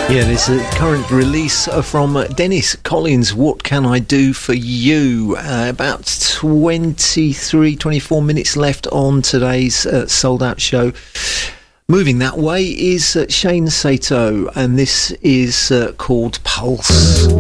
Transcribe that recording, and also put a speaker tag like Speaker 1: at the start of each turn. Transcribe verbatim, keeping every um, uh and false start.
Speaker 1: Yeah, there's a current release from Dennis Collins, What Can I Do For You? Uh, about twenty-three, twenty-four minutes left on today's uh, sold out show. Moving that way is uh, Shane Sato, and this is uh, called Pulse.